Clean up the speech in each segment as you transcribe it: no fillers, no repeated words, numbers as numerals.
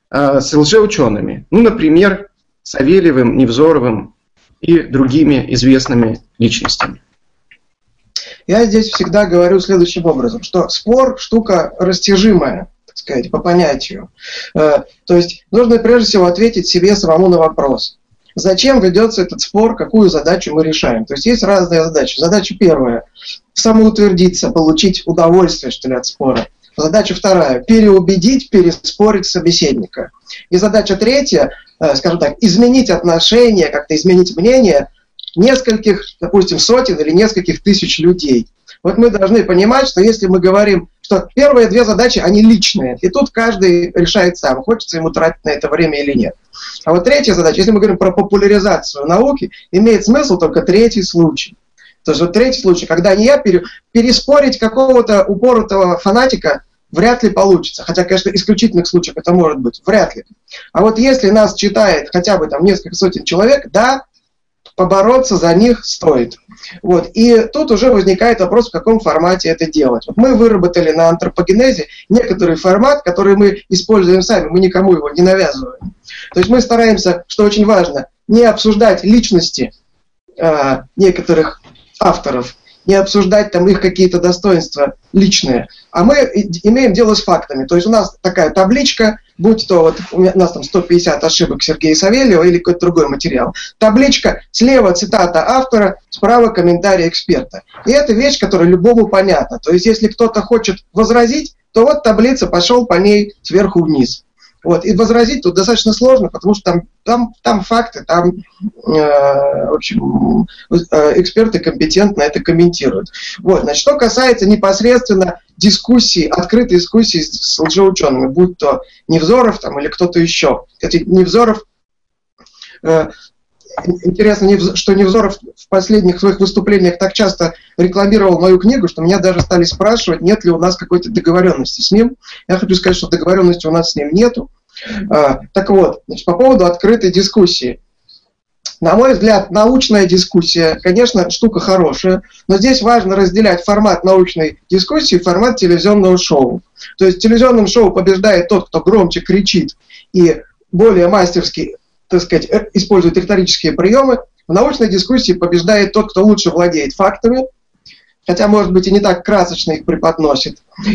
с лжеучеными. Ну, например, Савельевым, Невзоровым и другими известными личностями. Я здесь всегда говорю следующим образом, что спор – штука растяжимая, так сказать, по понятию. То есть нужно прежде всего ответить себе самому на вопрос. Зачем ведется этот спор, какую задачу мы решаем? То есть есть разные задачи. Задача первая – самоутвердиться, получить удовольствие, что ли, от спора. Задача вторая – переубедить, переспорить собеседника. И задача третья, скажем так, изменить отношение, как-то изменить мнение нескольких, допустим, сотен или нескольких тысяч людей. Вот мы должны понимать, что если мы говорим, что первые две задачи, они личные, и тут каждый решает сам, хочется ему тратить на это время или нет. А вот третья задача, если мы говорим про популяризацию науки, имеет смысл только третий случай. То есть вот третий случай, когда не я переспорить какого-то упоротого фанатика вряд ли получится. Хотя, конечно, исключительных случаев это может быть, вряд ли. А вот если нас читает хотя бы там несколько сотен человек, да, побороться за них стоит. Вот. И тут уже возникает вопрос, в каком формате это делать. Вот мы выработали на антропогенезе некоторый формат, который мы используем сами, мы никому его не навязываем. То есть мы стараемся, что очень важно, не обсуждать личности некоторых авторов, не обсуждать там их какие-то достоинства личные, а мы имеем дело с фактами. То есть у нас такая табличка, будь то вот у нас там 150 ошибок Сергея Савельева или какой-то другой материал. Табличка, слева цитата автора, справа комментарий эксперта. И это вещь, которая любому понятна. То есть если кто-то хочет возразить, то вот таблица, пошел по ней сверху вниз. Вот. И возразить тут достаточно сложно, потому что там факты, там в общем, эксперты компетентно это комментируют. Вот. Значит, что касается непосредственно дискуссий, открытой дискуссии с лжеучеными, будь то Невзоров там, или кто-то еще. Кстати, Невзоров, интересно, что Невзоров в последних своих выступлениях так часто рекламировал мою книгу, что меня даже стали спрашивать, нет ли у нас какой-то договоренности с ним. Я хочу сказать, что договоренности у нас с ним нету. Так вот, значит, по поводу открытой дискуссии. На мой взгляд, научная дискуссия, конечно, штука хорошая, но здесь важно разделять формат научной дискуссии и формат телевизионного шоу. То есть в телевизионном шоу побеждает тот, кто громче кричит и более мастерски, так сказать, использует риторические приемы. В научной дискуссии побеждает тот, кто лучше владеет фактами, хотя, может быть, и не так красочно их преподносит.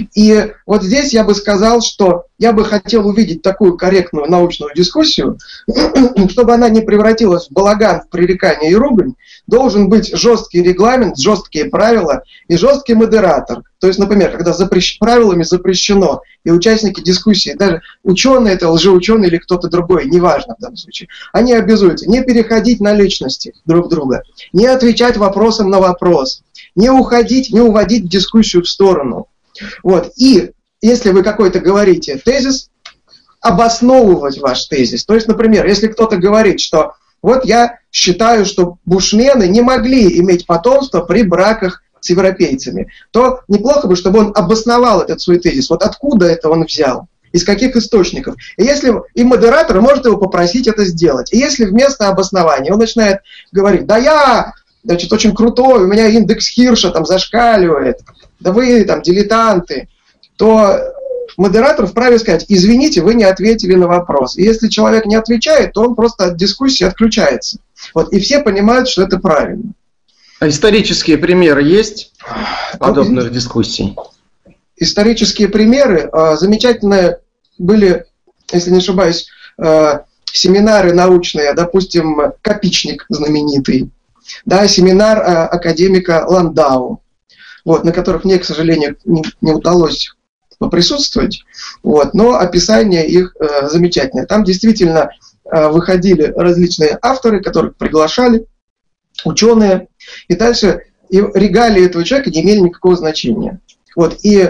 И вот здесь я бы сказал, что я бы хотел увидеть такую корректную научную дискуссию, чтобы она не превратилась в балаган, в пререкание и ругань, должен быть жесткий регламент, жесткие правила и жесткий модератор. То есть, например, когда правилами запрещено, и участники дискуссии, даже ученые, это лжеученый или кто-то другой, неважно в данном случае, они обязуются не переходить на личности друг друга, не отвечать вопросом на вопрос, не уходить, не уводить дискуссию в сторону. Вот. И если вы какой-то говорите тезис, обосновывать ваш тезис. То есть, например, если кто-то говорит, что вот я считаю, что бушмены не могли иметь потомство при браках с европейцами, то неплохо бы, чтобы он обосновал этот свой тезис. Вот откуда это он взял, из каких источников. И модератор может его попросить это сделать. И если вместо обоснования он начинает говорить, да я, значит, очень крутой, у меня индекс Хирша там зашкаливает, да вы там дилетанты, то модератор вправе сказать, извините, вы не ответили на вопрос. И если человек не отвечает, то он просто от дискуссии отключается. Вот, и все понимают, что это правильно. А исторические примеры есть подобных дискуссий? Исторические примеры замечательные были, если не ошибаюсь, семинары научные, допустим, Копичник знаменитый, да, семинар академика Ландау, вот, на которых мне, к сожалению, не удалось поприсутствовать, вот, но описание их замечательное. Там действительно выходили различные авторы, которых приглашали, ученые, и дальше и регалии этого человека не имели никакого значения. Вот, и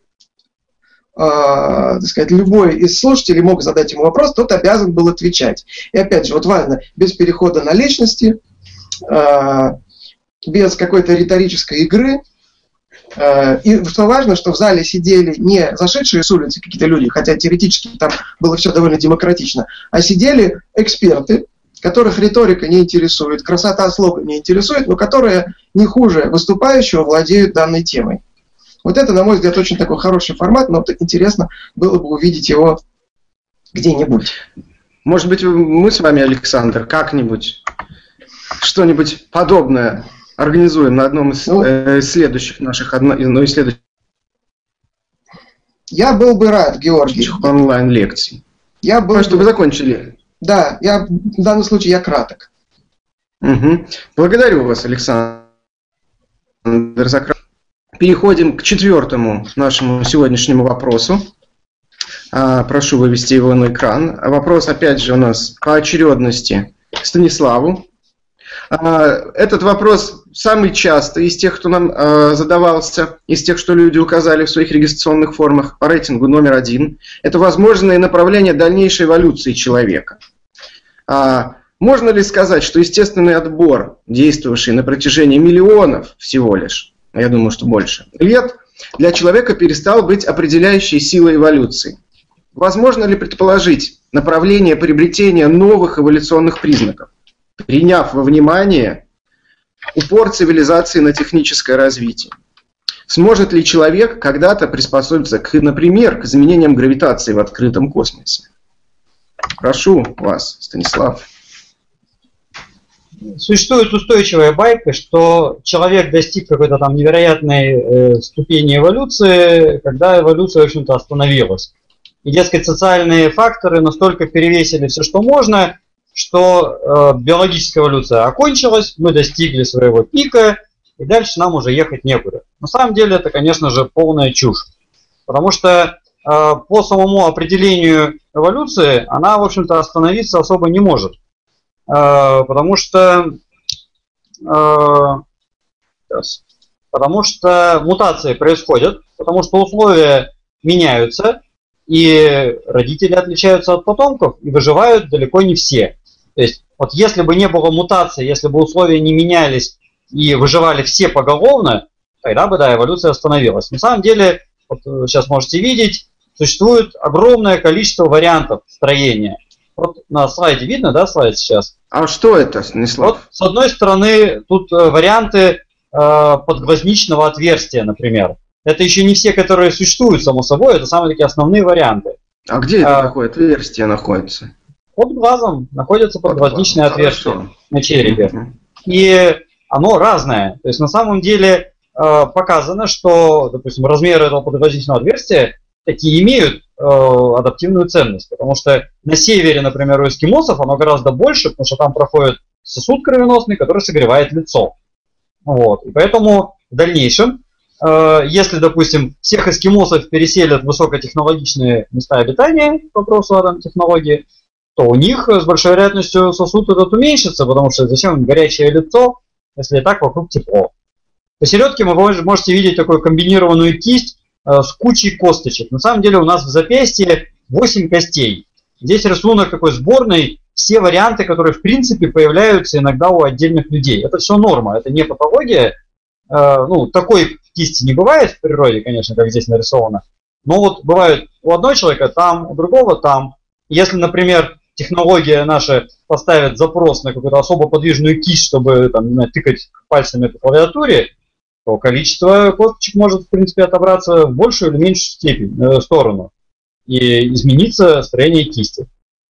так сказать, любой из слушателей мог задать ему вопрос, тот обязан был отвечать. И опять же, вот важно, без перехода на личности, без какой-то риторической игры. И что важно, что в зале сидели не зашедшие с улицы какие-то люди, хотя теоретически там было все довольно демократично, а сидели эксперты, которых риторика не интересует, красота слога не интересует, но которые не хуже выступающего владеют данной темой. Вот это, на мой взгляд, очень такой хороший формат, но вот интересно было бы увидеть его где-нибудь. Может быть, мы с вами, Александр, как-нибудь что-нибудь подобное организуем на одном из следующих наших Я был бы рад, Георгий. онлайн-лекций. Что вы закончили? Да, в данном случае я краток. Угу. Благодарю вас, Александр. Переходим к 4-му нашему сегодняшнему вопросу. Прошу вывести его на экран. Вопрос, опять же, у нас по очередности к Станиславу. Этот вопрос самый частый из тех, кто нам задавался, из тех, что люди указали в своих регистрационных формах по рейтингу номер 1. Это возможные направления дальнейшей эволюции человека. Можно ли сказать, что естественный отбор, действовавший на протяжении миллионов всего лишь, я думаю, что больше, лет, для человека перестал быть определяющей силой эволюции? Возможно ли предположить направление приобретения новых эволюционных признаков, приняв во внимание упор цивилизации на техническое развитие? Сможет ли человек когда-то приспособиться, например, к изменениям гравитации в открытом космосе? Прошу вас, Станислав. Существует устойчивая байка, что человек достиг какой-то там невероятной ступени эволюции, когда эволюция, в общем-то, остановилась. И, дескать, социальные факторы настолько перевесили все, что можно, что биологическая эволюция окончилась, мы достигли своего пика, и дальше нам уже ехать некуда. На самом деле это, конечно же, полная чушь. Потому что по самому определению эволюции она, в общем-то, остановиться особо не может. Потому что мутации происходят, потому что условия меняются, и родители отличаются от потомков, и выживают далеко не все. То есть, вот если бы не было мутаций, если бы условия не менялись и выживали все поголовно, тогда бы, да, эволюция остановилась. На самом деле, вот сейчас можете видеть, существует огромное количество вариантов строения. Вот на слайде видно, да, слайд сейчас? А что это, Станислав? Вот, с одной стороны, тут варианты подглазничного отверстия, например. Это еще не все, которые существуют, само собой, это самые такие основные варианты. А где это такое отверстие находится? Под глазом находится подглазничное отверстие на черепе. И оно разное. То есть на самом деле показано, что, допустим, размеры этого подглазничного отверстия такие имеют адаптивную ценность. Потому что на севере, например, у эскимосов оно гораздо больше, потому что там проходит сосуд кровеносный, который согревает лицо. Вот. И поэтому в дальнейшем, если, допустим, всех эскимосов переселят в высокотехнологичные места обитания, по вопросу о технологии, то у них с большой вероятностью сосуд этот уменьшится, потому что зачем им горячее лицо, если и так вокруг тепло. Посередке вы можете видеть такую комбинированную кисть с кучей косточек. На самом деле у нас в запястье 8 костей. Здесь рисунок такой сборный, все варианты, которые в принципе появляются иногда у отдельных людей. Это все норма, это не патология. Ну, такой кисти не бывает в природе, конечно, как здесь нарисовано. Но вот бывает у одного человека там, у другого там. Если, например, технология наша поставит запрос на какую-то особо подвижную кисть, чтобы там, не знаю, тыкать пальцами по клавиатуре, то количество косточек может, в принципе, отобраться в большую или меньшую сторону и измениться строение кисти.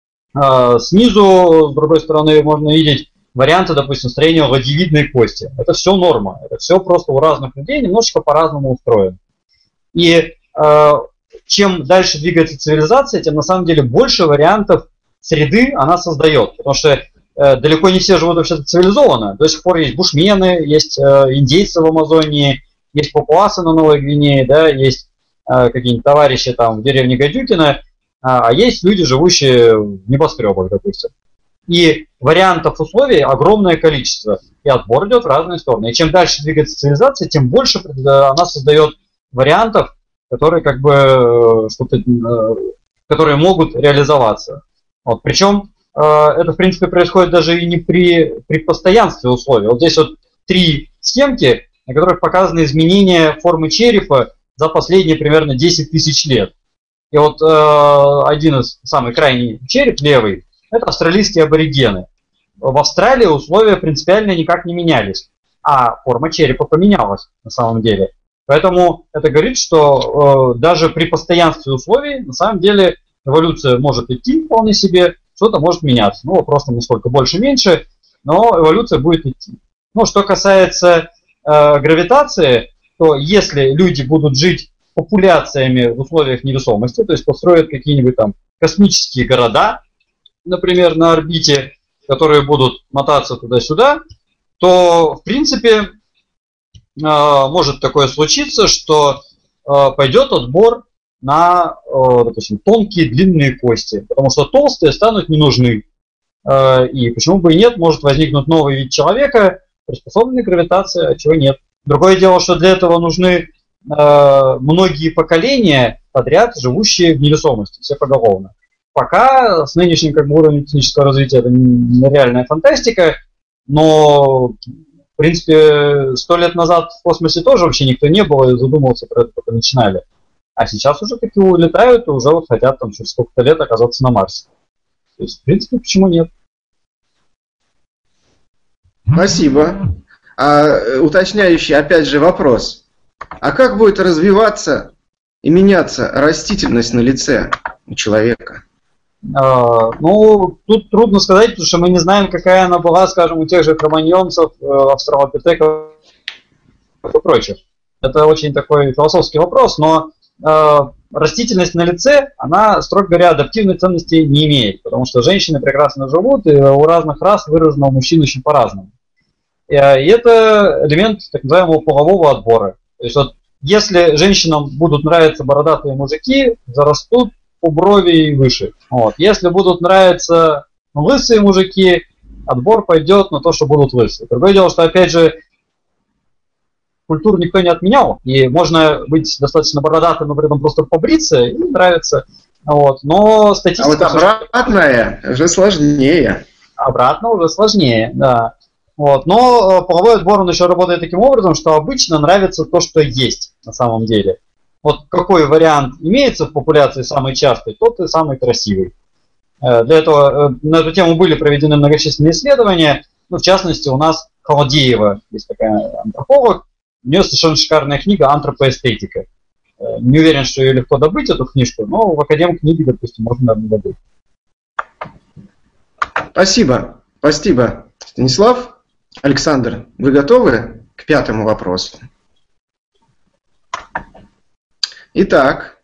Снизу, с другой стороны, можно видеть варианты, допустим, строения ладьевидной кости. Это все норма. Это все просто у разных людей немножечко по-разному устроено. И чем дальше двигается цивилизация, тем на самом деле больше вариантов среды она создает. Потому что далеко не все живут вообще цивилизованно. До сих пор есть бушмены, есть индейцы в Амазонии, есть папуасы на Новой Гвинее, да, есть какие-нибудь товарищи там в деревне Гадюкино, а есть люди, живущие в небоскребах, допустим. И вариантов условий огромное количество. И отбор идет в разные стороны. И чем дальше двигается цивилизация, тем больше она создает вариантов, которые как бы которые могут реализоваться. Вот. Причем это, в принципе, происходит даже и не при постоянстве условий. Вот здесь вот 3 схемки, на которых показаны изменения формы черепа за последние примерно 10 тысяч лет. И вот один из самый крайний череп, левый, это австралийские аборигены. В Австралии условия принципиально никак не менялись, а форма черепа поменялась на самом деле. Поэтому это говорит, что даже при постоянстве условий на самом деле эволюция может идти вполне себе, что-то может меняться. Ну, вопрос там насколько больше-меньше, но эволюция будет идти. Ну, что касается гравитации, то если люди будут жить популяциями в условиях невесомости, то есть построят какие-нибудь там космические города, например, на орбите, которые будут мотаться туда-сюда, то, в принципе, может такое случиться, что пойдет отбор на, допустим, тонкие длинные кости, потому что толстые станут не нужны. И почему бы и нет, может возникнуть новый вид человека, приспособленный к гравитации, а чего нет. Другое дело, что для этого нужны многие поколения подряд, живущие в невесомости, все поголовно. Пока с нынешним уровнем технического развития это нереальная фантастика, но, в принципе, 100 лет назад в космосе тоже вообще никто не был и задумывался про это, только начинали. А сейчас уже такие улетают и уже вот хотят там через сколько-то лет оказаться на Марсе. То есть, в принципе, почему нет? Спасибо. Уточняющий, опять же, вопрос. А как будет развиваться и меняться растительность на лице у человека? Ну, тут трудно сказать, потому что мы не знаем, какая она была, скажем, у тех же кроманьонцев, австралопитеков и прочих. Это очень такой философский вопрос, но растительность на лице, она, строго говоря, адаптивной ценности не имеет, потому что женщины прекрасно живут, и у разных рас выражено у мужчин очень по-разному. И это элемент так называемого полового отбора. То есть вот, если женщинам будут нравиться бородатые мужики, зарастут по брови и выше. Вот. Если будут нравиться лысые мужики, отбор пойдет на то, что будут лысые. Другое дело, что, опять же, культуру никто не отменял, и можно быть достаточно бородатым, но при этом просто побриться, и нравится. Вот. Но статистика... А вот обратное уже сложнее. Обратно уже сложнее, да. Вот. Но половой отбор, он еще работает таким образом, что обычно нравится то, что есть на самом деле. Вот какой вариант имеется в популяции самый частый, тот и самый красивый. Для этого на эту тему были проведены многочисленные исследования. Ну, в частности, у нас Холодеева, есть такая антрополог, у нее совершенно шикарная книга «Антропоэстетика». Не уверен, что ее легко добыть, эту книжку, но в Академ-книге, допустим, можно, наверное, добыть. Спасибо. Спасибо, Станислав. Александр, вы готовы к 5-му вопросу? Итак.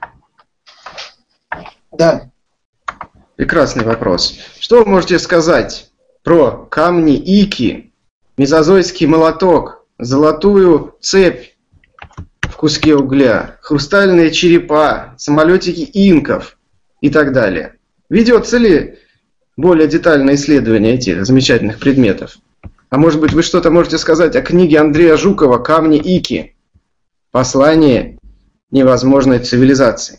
Да. Прекрасный вопрос. Что вы можете сказать про камни Ики, мезозойский молоток, золотую цепь в куске угля, хрустальные черепа, самолетики инков и так далее? Ведется ли более детальное исследование этих замечательных предметов? А может быть, вы что-то можете сказать о книге Андрея Жукова «Камни Ики. Послание невозможной цивилизации»?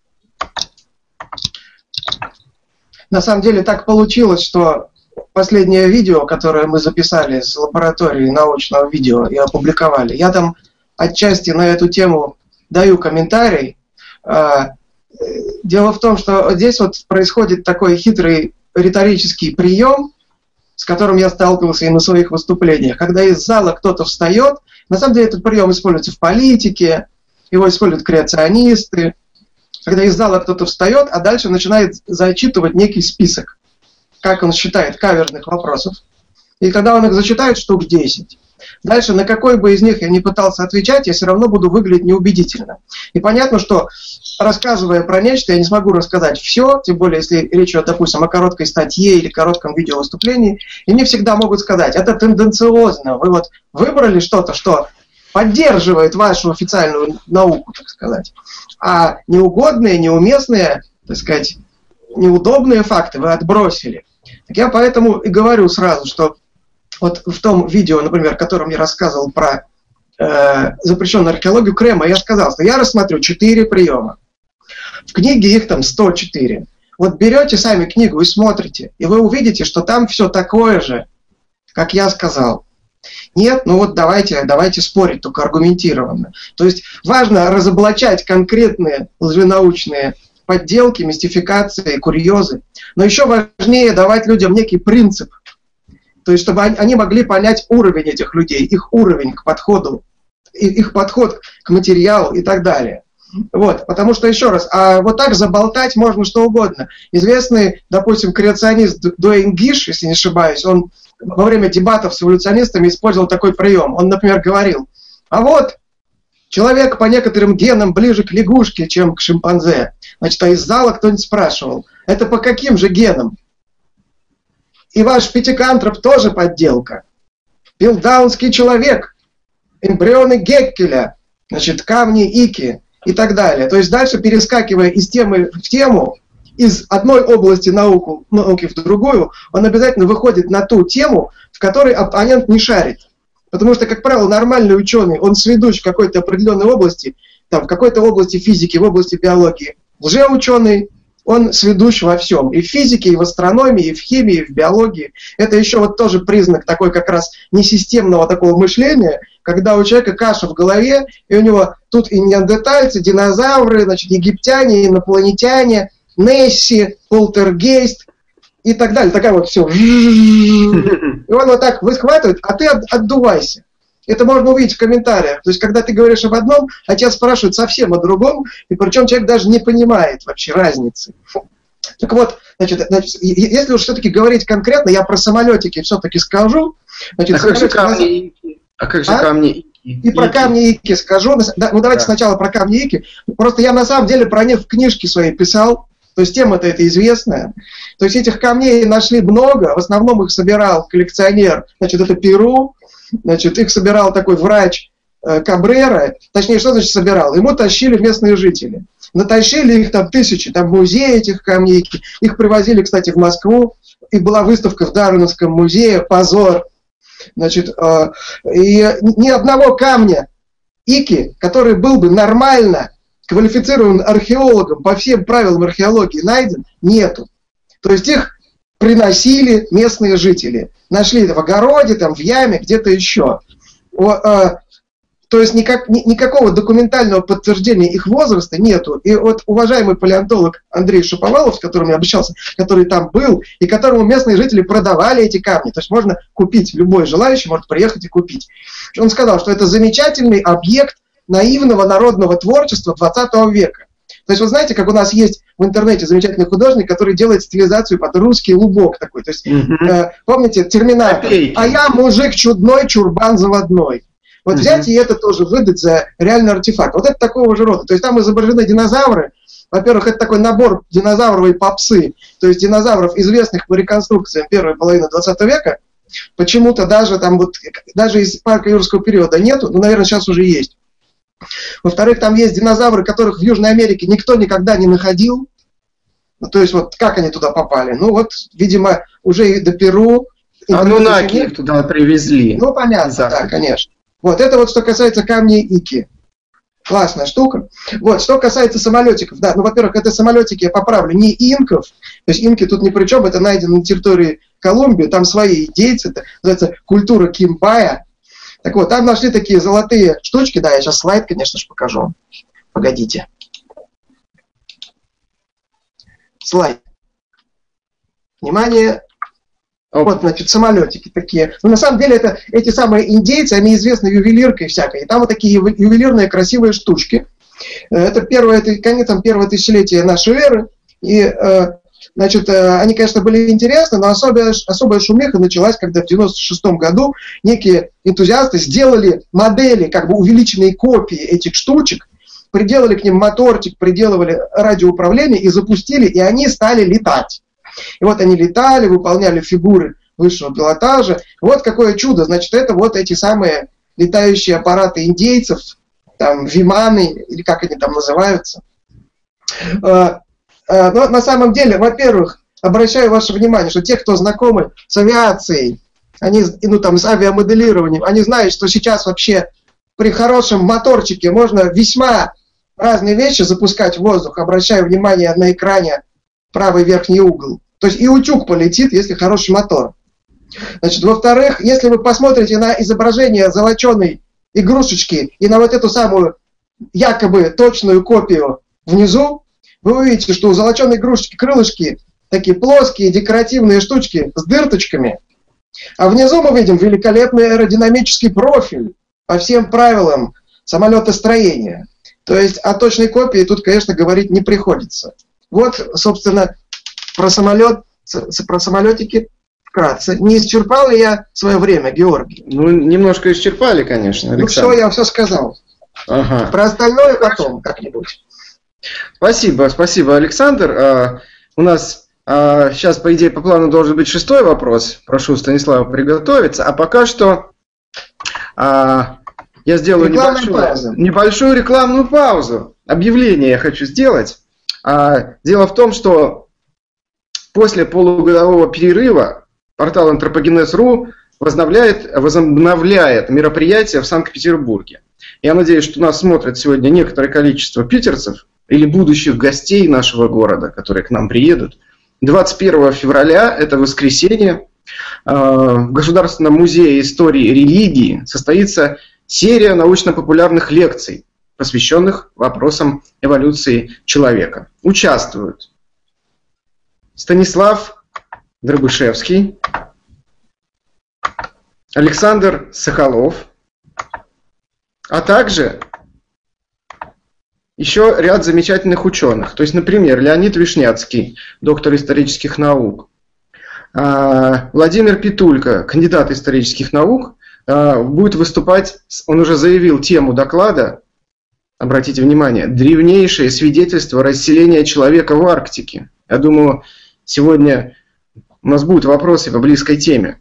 На самом деле так получилось, что последнее видео, которое мы записали с лаборатории научного видео и опубликовали, я там отчасти на эту тему даю комментарий. Дело в том, что здесь вот происходит такой хитрый риторический прием, с которым я сталкивался и на своих выступлениях. Когда из зала кто-то встает, на самом деле этот прием используется в политике, его используют креационисты. Когда из зала кто-то встает, а дальше начинает зачитывать некий список, как он считает, каверзных вопросов. И когда он их зачитает, штук 10. Дальше, на какой бы из них я ни пытался отвечать, я все равно буду выглядеть неубедительно. И понятно, что рассказывая про нечто, я не смогу рассказать все, тем более, если речь идет, допустим, о короткой статье или коротком видеовыступлении. И мне всегда могут сказать, это тенденциозно, вы вот выбрали что-то, что поддерживает вашу официальную науку, так сказать. А неугодные, неуместные, так сказать, неудобные факты вы отбросили. Так я поэтому и говорю сразу, что вот в том видео, например, в котором я рассказывал про запрещенную археологию Крема, я сказал, что я рассмотрю 4 приема. В книге их там 104. Вот берете сами книгу и смотрите, и вы увидите, что там все такое же, как я сказал. Нет, ну вот давайте спорить, только аргументированно. То есть важно разоблачать конкретные лженаучные подделки, мистификации, курьезы. Но еще важнее давать людям некий принцип. То есть чтобы они могли понять уровень этих людей, их уровень к подходу, их подход к материалу и так далее. Вот, потому что, еще раз, а вот так заболтать можно что угодно. Известный, допустим, креационист Дуэйн Гиш, если не ошибаюсь, он во время дебатов с эволюционистами использовал такой прием. Он, например, говорил, а вот человек по некоторым генам ближе к лягушке, чем к шимпанзе. Значит, а из зала кто-нибудь спрашивал, это по каким же генам? И ваш пятикантроп тоже подделка. Пилдаунский человек, эмбрионы Геккеля, значит, камни Ики и так далее. То есть дальше, перескакивая из темы в тему, из одной области науки в другую, он обязательно выходит на ту тему, в которой оппонент не шарит. Потому что, как правило, нормальный ученый, он сведущ в какой-то определенной области, там, в какой-то области физики, в области биологии. Лжеученый, он сведущ во всем. И в физике, и в астрономии, и в химии, и в биологии. Это еще вот тоже признак такой как раз несистемного такого мышления, когда у человека каша в голове, и у него тут и неандертальцы, динозавры, значит, египтяне, инопланетяне, Несси, полтергейст и так далее. Такая вот все. И он вот так выхватывает, а ты отдувайся. Это можно увидеть в комментариях. То есть, когда ты говоришь об одном, а тебя спрашивают совсем о другом, и причем человек даже не понимает вообще разницы. Так вот, значит, если уж все-таки говорить конкретно, я про самолетики все-таки скажу. Значит, как же камни Ики? А как же камни Ики? И про камни Ики скажу. Ну, давайте сначала про камни Ики. Просто я на самом деле про них в книжке своей писал. То есть тема-то это известная. То есть этих камней нашли много. В основном их собирал коллекционер. Значит, это Перу. Значит, их собирал такой врач Кабрера. Точнее, что значит собирал? Ему тащили местные жители. Натащили их там тысячи. Там музей этих камней. Их привозили, кстати, в Москву. И была выставка в Дарвиновском музее. Позор. Значит, и ни одного камня Ики, который был бы нормально квалифицирован археологом, по всем правилам археологии найден, нету. То есть их приносили местные жители. Нашли это в огороде, там, в яме, где-то еще. То есть никакого документального подтверждения их возраста нету. И вот уважаемый палеонтолог Андрей Шаповалов, с которым я общался, который там был, и которому местные жители продавали эти камни. То есть можно купить, любой желающий может приехать и купить. Он сказал, что это замечательный объект наивного народного творчества 20 века. То есть вы знаете, как у нас есть в интернете замечательный художник, который делает стилизацию под русский лубок такой. То есть, помните, Терминатор? А я мужик чудной, чурбан заводной. Вот взять и это тоже выдать за реальный артефакт. Вот это такого же рода. То есть там изображены динозавры. Во-первых, это такой набор динозавровой попсы. То есть динозавров, известных по реконструкциям первой половины 20 века. Почему-то даже там вот, даже из парка юрского периода нету, но, наверное, сейчас уже есть. Во-вторых, там есть динозавры, которых в Южной Америке никто никогда не находил. Ну, то есть, вот как они туда попали? Ну, вот, видимо, уже и до Перу. Анунаки их туда привезли. Ну, понятно, да, конечно. Вот, это вот что касается камней Ики. Классная штука. Вот, что касается самолетиков. Да, ну, во-первых, это самолетики, я поправлю, не инков. То есть инки тут ни при чем, это найдено на территории Колумбии, там свои индейцы, это называется культура Кимбая. Так вот, там нашли такие золотые штучки. Да, я сейчас слайд, конечно же, покажу. Погодите. Слайд. Внимание. Вот, значит, самолетики такие. Но на самом деле это эти самые индейцы, они известны ювелиркой всякой. И там вот такие ювелирные красивые штучки. Это конец первого тысячелетия нашей эры. И, значит, они, конечно, были интересны, но особая шумиха началась, когда в 96-м году некие энтузиасты сделали модели, как бы увеличенные копии этих штучек, приделали к ним моторчик, приделывали радиоуправление и запустили, и они стали летать. И вот они летали, выполняли фигуры высшего пилотажа. Вот какое чудо. Значит, это вот эти самые летающие аппараты индейцев, там, виманы, или как они там называются. Но на самом деле, во-первых, обращаю ваше внимание, что те, кто знакомы с авиацией, они, ну, там, с авиамоделированием, они знают, что сейчас вообще при хорошем моторчике можно весьма разные вещи запускать в воздух. Обращаю внимание на экране правый верхний угол. То есть и утюг полетит, если хороший мотор. Значит, во-вторых, если вы посмотрите на изображение золоченой игрушечки и на вот эту самую якобы точную копию внизу, вы увидите, что у золоченой игрушечки крылышки такие плоские, декоративные штучки с дырточками. А внизу мы видим великолепный аэродинамический профиль по всем правилам самолетостроения. То есть о точной копии тут, конечно, говорить не приходится. Вот, собственно, про самолетики вкратце. Не исчерпал ли я свое время, Георгий? Ну, немножко исчерпали, конечно, Александр. Ну все, я все сказал. Ага. Про остальное потом как-нибудь. Спасибо, Александр. У нас сейчас, по идее, по плану должен быть 6-й вопрос. Прошу Станислава приготовиться. А пока что я сделаю небольшую рекламную паузу. Объявление я хочу сделать. Дело в том, что после полугодового перерыва портал Anthropogenes.ru возобновляет мероприятие в Санкт-Петербурге. Я надеюсь, что нас смотрит сегодня некоторое количество питерцев или будущих гостей нашего города, которые к нам приедут. 21 февраля, это воскресенье, в Государственном музее истории и религии состоится серия научно-популярных лекций, посвященных вопросам эволюции человека. Участвуют Станислав Дробышевский, Александр Соколов, а также еще ряд замечательных ученых. То есть, например, Леонид Вишняцкий, доктор исторических наук, Владимир Петулько, кандидат исторических наук, будет выступать, он уже заявил тему доклада, обратите внимание, древнейшее свидетельство расселения человека в Арктике. Я думаю, сегодня у нас будут вопросы по близкой теме.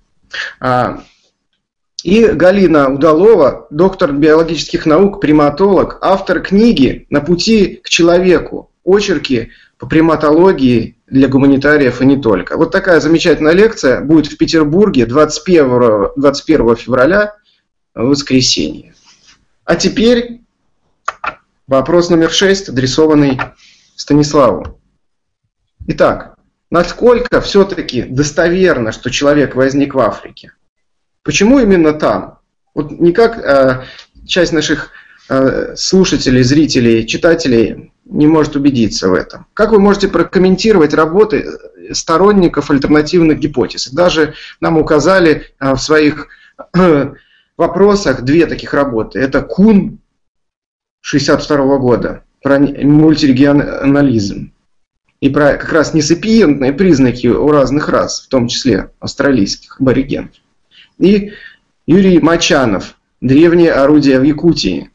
И Галина Удалова, доктор биологических наук, приматолог, автор книги «На пути к человеку. Очерки по приматологии для гуманитариев и не только». Вот такая замечательная лекция будет в Петербурге 21 февраля, в воскресенье. А теперь вопрос номер 6, адресованный Станиславу. Итак, насколько все-таки достоверно, что человек возник в Африке? Почему именно там? Вот никак часть наших слушателей, зрителей, читателей не может убедиться в этом. Как вы можете прокомментировать работы сторонников альтернативных гипотез? Даже нам указали в своих вопросах две таких работы. Это Кун 1962 года про мультирегионализм и про как раз несапиентные признаки у разных рас, в том числе австралийских аборигенов. И Юрий Мачанов «Древние орудия в Якутии».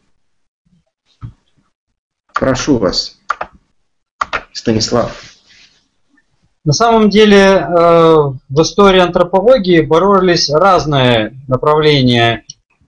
Прошу вас, Станислав. На самом деле в истории антропологии боролись разные направления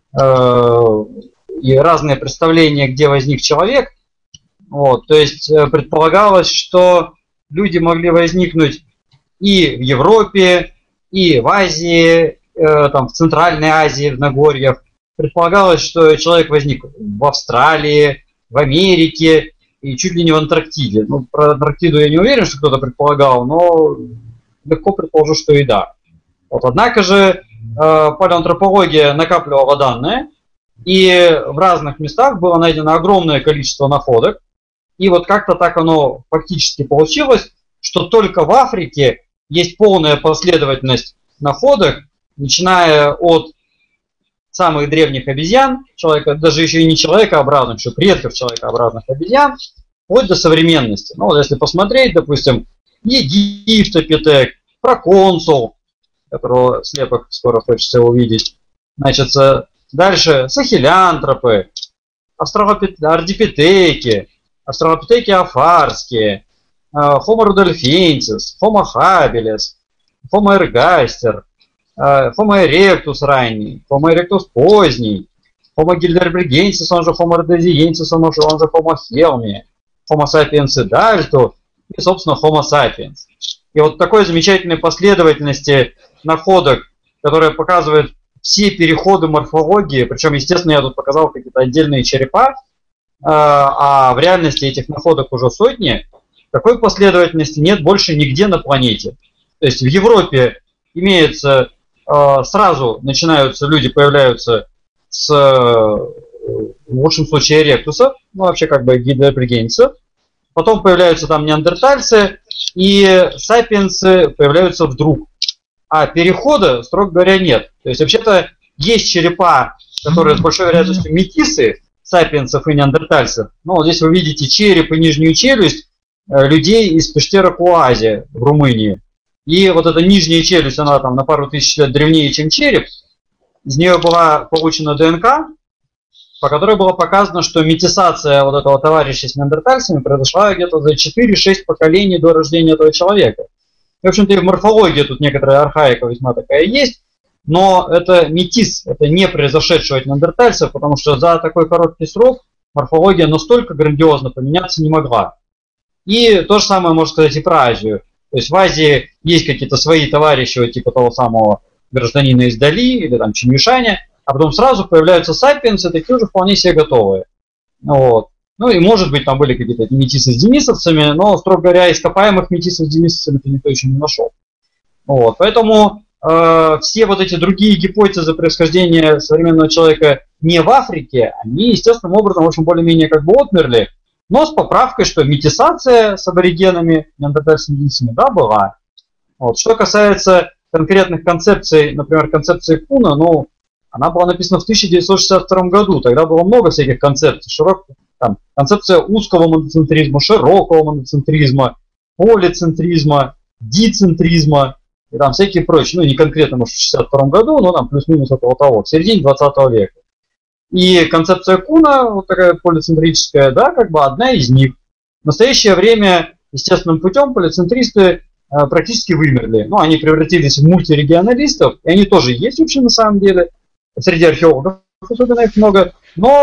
и разные представления, где возник человек. Вот, то есть предполагалось, что люди могли возникнуть и в Европе, и в Азии, там, в Центральной Азии, в Нагорьях. Предполагалось, что человек возник в Австралии, в Америке и чуть ли не в Антарктиде. Ну, про Антарктиду я не уверен, что кто-то предполагал, но легко предположу, что и да. Вот, однако же палеоантропология накапливала данные, и в разных местах было найдено огромное количество находок. И вот как-то так оно фактически получилось, что только в Африке есть полная последовательность находок, начиная от самых древних обезьян, человека, даже еще и не человекообразных, еще предков человекообразных обезьян, вплоть до современности. Ну, вот если посмотреть, допустим, Египтопитек, Проконсул, которого слепок скоро хочется увидеть, значит, дальше сахелянтропы, ардипитеки, австралопитеки афарские, Homo rudolfensis, Homo habilis, Homo ergaster, Homo erectus ранний, Homo erectus поздний, Homo heidelbergensis, он же Homo rhodesiensis, он же Homo helmi, Homo sapiens dalto и, собственно, Homo sapiens. И вот такой замечательной последовательности находок, которая показывает все переходы морфологии, причем, естественно, я тут показал какие-то отдельные черепа, а в реальности этих находок уже сотни, такой последовательности нет больше нигде на планете. То есть в Европе имеется, сразу начинаются, люди появляются с, в лучшем случае, эректусов, ну вообще как бы гидропрогенцев, потом появляются там неандертальцы, и сапиенсы появляются вдруг. А перехода, строго говоря, нет. То есть вообще-то есть черепа, которые с большой вероятностью метисы, сапиенсов и неандертальцев. Ну, вот здесь вы видите череп и нижнюю челюсть людей из пещеры Куази в Румынии. И вот эта нижняя челюсть, она там на пару тысяч лет древнее, чем череп. Из нее была получена ДНК, по которой было показано, что метисация вот этого товарища с неандертальцами произошла где-то за 4-6 поколений до рождения этого человека. И, в общем-то, и в морфологии тут некоторая архаика весьма такая есть, но это метис, это не произошедшего от неандертальцев, потому что за такой короткий срок морфология настолько грандиозно поменяться не могла. И то же самое можно сказать и про Азию. То есть в Азии есть какие-то свои товарищи, вот типа того самого гражданина из Дали или там Чингишаня, а потом сразу появляются сапиенсы, такие уже вполне себе готовые. Вот. Ну и может быть там были какие-то метисы с денисовцами, но, строго говоря, ископаемых метисов с денисовцами никто еще не нашел. Вот. Поэтому все вот эти другие гипотезы происхождения современного человека не в Африке, они естественным образом, в общем, более-менее как бы отмерли, но с поправкой, что метисация с аборигенами, неандертальцами, денисами, да, была. Вот. Что касается конкретных концепций, например, концепции Куна, ну, она была написана в 1962 году, тогда было много всяких концепций, там, концепция узкого моноцентризма, широкого моноцентризма, полицентризма, дицентризма и там всякие прочие, ну, не конкретно, может, в 1962 году, но там плюс-минус около того, в середине 20 века. И концепция Куна, вот такая полицентрическая, да, как бы одна из них. В настоящее время естественным путем полицентристы практически вымерли. Ну, они превратились в мультирегионалистов, и они тоже есть вообще на самом деле. Среди археологов особенно их много.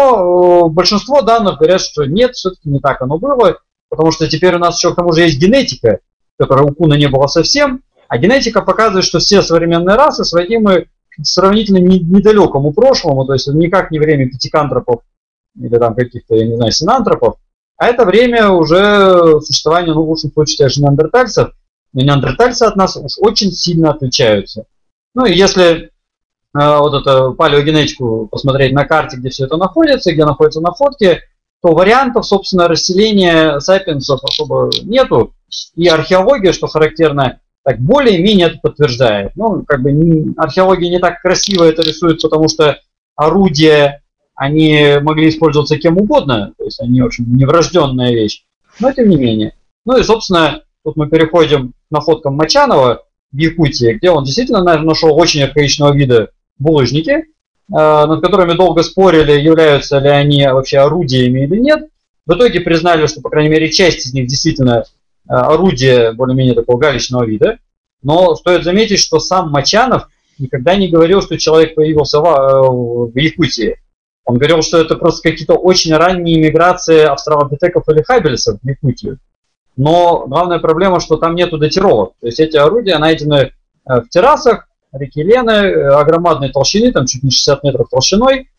Но большинство данных говорят, что нет, все-таки не так оно было. Потому что теперь у нас еще к тому же есть генетика, которой у Куна не было совсем. А генетика показывает, что все современные расы сводимы к сравнительно недалекому прошлому. То есть никак не время пятикантропов или там каких-то, я не знаю, синантропов. А это время уже существования, ну, в лучшем случае, даже неандертальцев. Но неандертальцы от нас уж очень сильно отличаются. Ну и если вот эту палеогенетику посмотреть на карте, где все это находится, где находится на фотке, то вариантов, собственно, расселения сапиенсов особо нету. И археология, что характерно, так более-менее это подтверждает. Ну, как бы археология не так красиво это рисует, потому что орудия, они могли использоваться кем угодно, то есть они, в общем, не врожденная вещь, но тем не менее. Ну и, собственно, тут мы переходим к находкам Мочанова в Якутии, где он действительно нашел очень архаичного вида булыжники, над которыми долго спорили, являются ли они вообще орудиями или нет. В итоге признали, что, по крайней мере, часть из них действительно орудие более-менее такого галечного вида. Но стоит заметить, что сам Мочанов никогда не говорил, что человек появился в Якутии. Он говорил, что это просто какие-то очень ранние миграции австралопитеков или хаббельсов в Якутию. Но главная проблема, что там нету датировок. То есть эти орудия найдены в террасах реки Лены, громадной толщины, там чуть не 60 метров толщиной.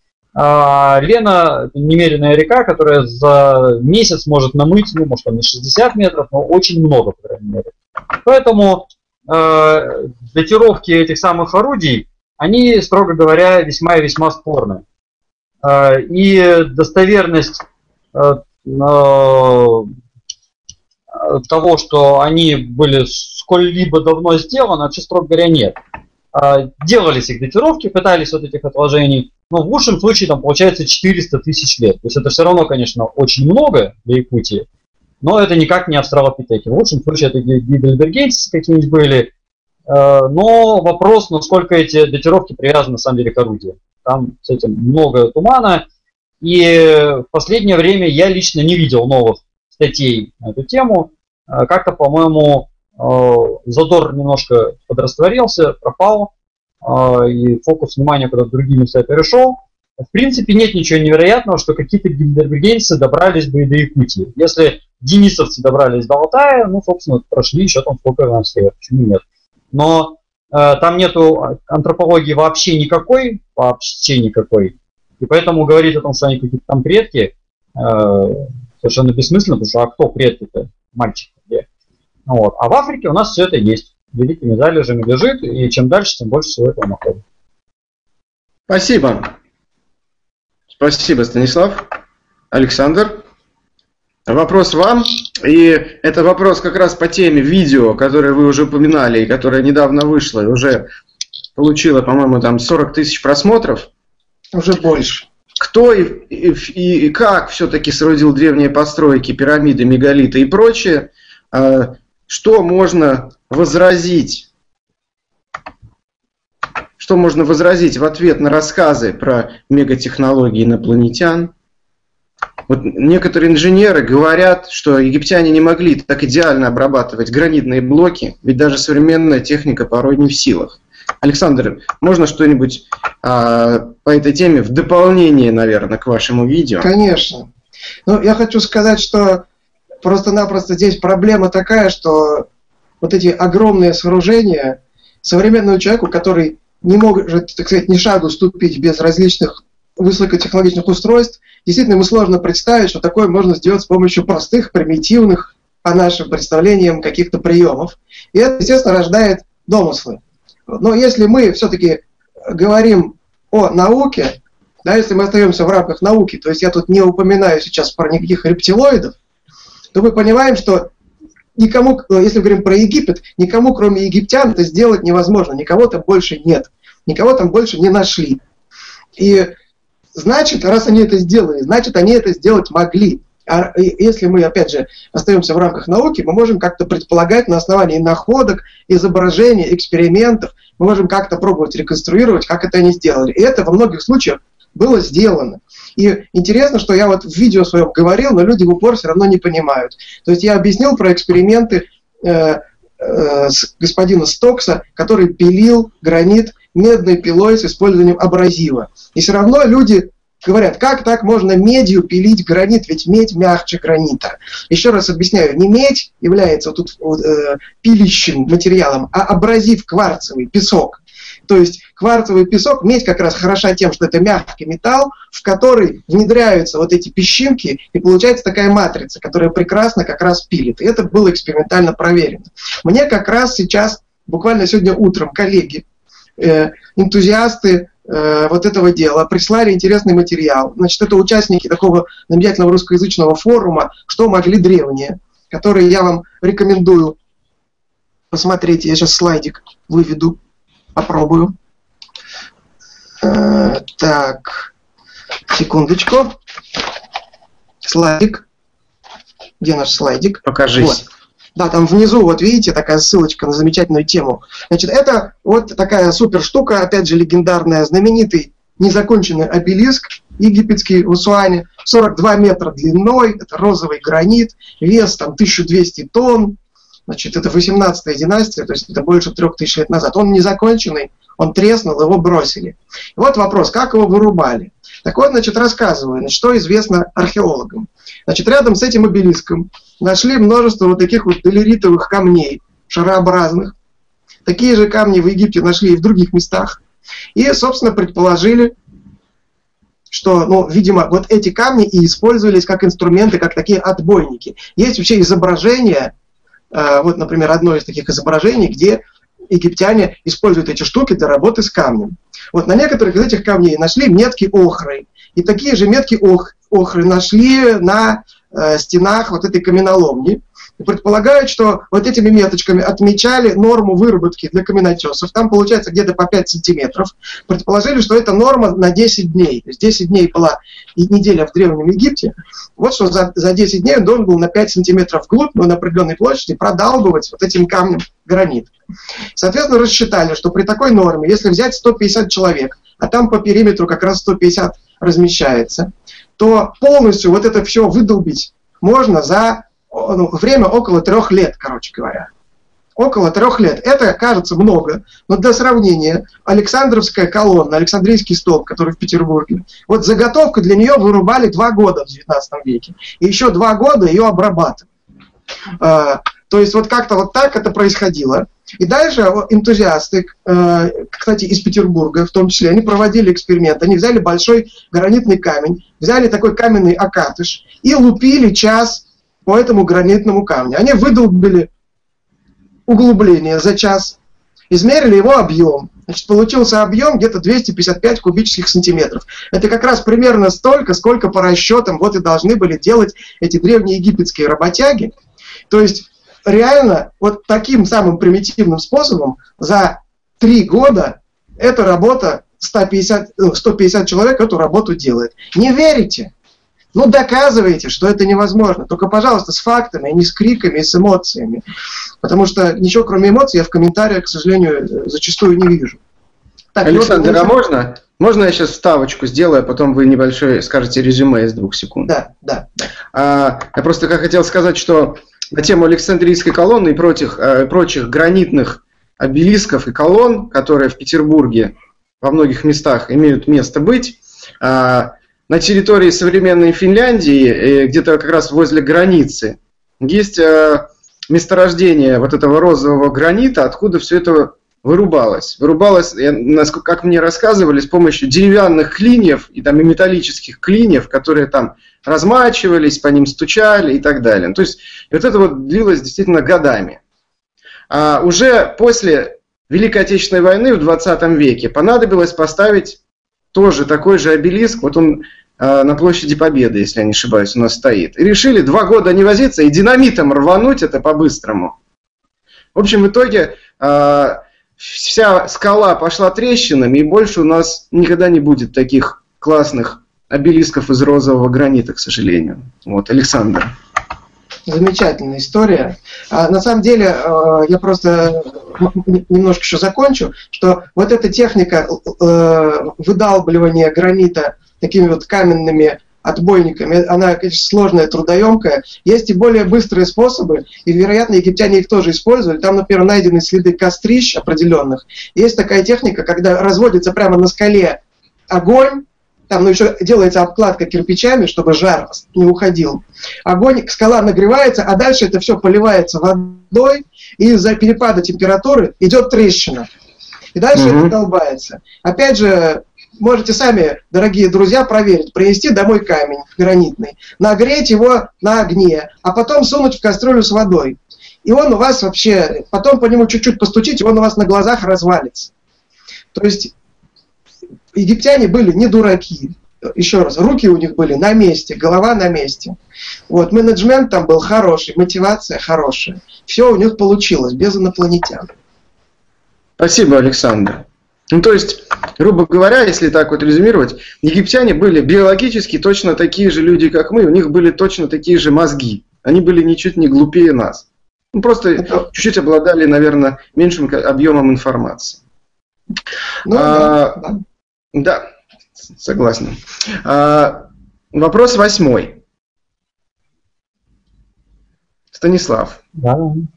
Лена – немеренная река, которая за месяц может намыть, ну, может, там не 60 метров, но очень много, по крайней мере. Поэтому датировки этих самых орудий, они, строго говоря, весьма и весьма спорны. И достоверность того, что они были сколь-либо давно сделаны, вообще, строго говоря, нет. Делались их датировки, пытались вот этих отложений, но в лучшем случае там получается 400 тысяч лет. То есть это все равно, конечно, очень много для Якутии, но это никак не австралопитеки. В лучшем случае это гейдельбергенцы какие-нибудь были. Но вопрос, насколько эти датировки привязаны на самом деле к орудию. Там с этим много тумана. И в последнее время я лично не видел новых статей на эту тему. Как-то, по-моему, задор немножко подрастворился, пропал, и фокус внимания куда-то в другие места перешел. В принципе, нет ничего невероятного, что какие-то гильдербергенцы добрались бы и до Якутии. Если денисовцы добрались до Алтая, ну, собственно, прошли еще там сколько на север, почему нет. Но там нету антропологии вообще никакой, и поэтому говорить о том, что они какие-то там предки, совершенно бессмысленно, потому что а кто предки-то? Мальчик где? Вот. А в Африке у нас все это есть. Великими залежами лежит, и чем дальше, тем больше всего этого находится. Спасибо. Спасибо, Станислав. Александр, вопрос вам. И это вопрос как раз по теме видео, которое вы уже упоминали, и которое недавно вышло, и уже получило, по-моему, там 40 тысяч просмотров. Уже больше. кто и как все-таки соорудил древние постройки, пирамиды, мегалиты и прочее, что можно возразить? Что можно возразить в ответ на рассказы про мегатехнологии инопланетян? Вот некоторые инженеры говорят, что египтяне не могли так идеально обрабатывать гранитные блоки, ведь даже современная техника порой не в силах. Александр, можно что-нибудь по этой теме в дополнение, наверное, к вашему видео? Конечно. Ну, я хочу сказать, что просто-напросто здесь проблема такая, что вот эти огромные сооружения современному человеку, который не может, так сказать, ни шагу ступить без различных высокотехнологичных устройств, действительно ему сложно представить, что такое можно сделать с помощью простых, примитивных, по нашим представлениям, каких-то приемов. И это, естественно, рождает домыслы. Но если мы все-таки говорим о науке, да, если мы остаемся в рамках науки, то есть я тут не упоминаю сейчас про никаких рептилоидов, то мы понимаем, что никому, если говорим про Египет, никому, кроме египтян, это сделать невозможно. Никого там больше нет. Никого там больше не нашли. И значит, раз они это сделали, значит, они это сделать могли. А если мы, опять же, остаемся в рамках науки, мы можем как-то предполагать на основании находок, изображений, экспериментов, мы можем как-то пробовать реконструировать, как это они сделали. И это во многих случаях было сделано. И интересно, что я вот в видео своем говорил, но люди в упор все равно не понимают. То есть я объяснил про эксперименты господина Стокса, который пилил гранит медной пилой с использованием абразива. И все равно люди говорят, как так можно медью пилить гранит, ведь медь мягче гранита. Еще раз объясняю, не медь является тут пилящим материалом, а абразив кварцевый, песок. То есть кварцевый песок, медь как раз хороша тем, что это мягкий металл, в который внедряются вот эти песчинки, и получается такая матрица, которая прекрасно как раз пилит. И это было экспериментально проверено. Мне как раз сейчас, буквально сегодня утром, коллеги, энтузиасты вот этого дела прислали интересный материал. Значит, это участники такого замечательного русскоязычного форума «Что могли древние», который я вам рекомендую посмотреть. Я сейчас слайдик выведу, попробую. Так, секундочку. Слайдик. Где наш слайдик? Покажись. Вот. Да, там внизу, вот видите, такая ссылочка на замечательную тему. Значит, это вот такая супер штука, опять же, легендарная, знаменитый незаконченный обелиск египетский в Асуане, 42 метра длиной, это розовый гранит, вес там 1200 тонн, значит, это 18-я династия, то есть это больше 3000 лет назад. Он незаконченный, он треснул, его бросили. И вот вопрос, как его вырубали? Так вот, значит, рассказываю, значит, что известно археологам. Значит, рядом с этим обелиском нашли множество вот таких вот долеритовых камней, шарообразных. Такие же камни в Египте нашли и в других местах. И, собственно, предположили, что, ну, видимо, вот эти камни и использовались как инструменты, как такие отбойники. Есть вообще изображения, вот, например, одно из таких изображений, где египтяне используют эти штуки для работы с камнем. Вот на некоторых из этих камней нашли метки охрой. И такие же метки охры нашли на стенах вот этой каменоломни. И предполагают, что вот этими меточками отмечали норму выработки для каменотесов. Там получается где-то по 5 сантиметров. Предположили, что это норма на 10 дней. То есть 10 дней была неделя в Древнем Египте. Вот что за 10 дней он должен был на 5 сантиметров вглубь, но на определенной площади продалбывать вот этим камнем гранит. Соответственно, рассчитали, что при такой норме, если взять 150 человек, а там по периметру как раз 150 размещается, то полностью вот это все выдолбить можно за время около 3 лет, короче говоря. Около 3 лет. Это кажется много, но для сравнения, Александровская колонна, Александрийский столб, который в Петербурге, вот заготовку для нее вырубали 2 года в 19 веке. И еще 2 года ее обрабатывали. То есть вот как-то вот так это происходило. И дальше энтузиасты, кстати, из Петербурга в том числе, они проводили эксперимент. Они взяли большой гранитный камень, взяли такой каменный окатыш и лупили час по этому гранитному камню. Они выдолбили углубление за час, измерили его объем. Значит, получился объем где-то 255 кубических сантиметров. Это как раз примерно столько, сколько по расчетам вот и должны были делать эти древние египетские работяги. То есть реально вот таким самым примитивным способом за 3 года эта работа 150 человек эту работу делает. Не верите? Ну, доказывайте, что это невозможно. Только, пожалуйста, с фактами, а не с криками и с эмоциями. Потому что ничего, кроме эмоций, я в комментариях, к сожалению, зачастую не вижу. Так, Александр, а можно? Можно я сейчас вставочку сделаю, а потом вы небольшое скажете резюме из 2 секунд? Да. Я просто хотел сказать, что на тему Александрийской колонны и прочих гранитных обелисков и колонн, которые в Петербурге во многих местах имеют место быть, на территории современной Финляндии, где-то как раз возле границы, есть месторождение вот этого розового гранита, откуда все это вырубалось. Вырубалось, как мне рассказывали, с помощью деревянных клиньев и металлических клиньев, которые там размачивались, по ним стучали и так далее. То есть вот это вот длилось действительно годами. А уже после Великой Отечественной войны в 20 веке понадобилось поставить тоже такой же обелиск, вот он на площади Победы, если я не ошибаюсь, у нас стоит. И решили 2 года не возиться и динамитом рвануть это по-быстрому. В общем, в итоге вся скала пошла трещинами, и больше у нас никогда не будет таких классных обелисков из розового гранита, к сожалению. Вот, Александр. Замечательная история. На самом деле, я просто немножко еще закончу, что вот эта техника выдалбливания гранита такими вот каменными отбойниками, она, конечно, сложная, трудоемкая. Есть и более быстрые способы, и, вероятно, египтяне их тоже использовали. Там, например, найдены следы кострищ определенных. Есть такая техника, когда разводится прямо на скале огонь, там еще делается обкладка кирпичами, чтобы жар не уходил. Огонь, скала нагревается, а дальше это все поливается водой, и из-за перепада температуры идет трещина. И дальше это долбается. Опять же, можете сами, дорогие друзья, проверить, принести домой камень гранитный, нагреть его на огне, а потом сунуть в кастрюлю с водой. И он у вас вообще, потом по нему чуть-чуть постучить, и он у вас на глазах развалится. То есть египтяне были не дураки. Еще раз, руки у них были на месте, голова на месте. Вот, менеджмент там был хороший, мотивация хорошая. Все у них получилось, без инопланетян. Спасибо, Александр. Ну, то есть, грубо говоря, если так вот резюмировать, египтяне были биологически точно такие же люди, как мы, у них были точно такие же мозги. Они были ничуть не глупее нас. Ну, просто чуть-чуть обладали, наверное, меньшим объемом информации. Да, согласен. Вопрос 8. Станислав. Да.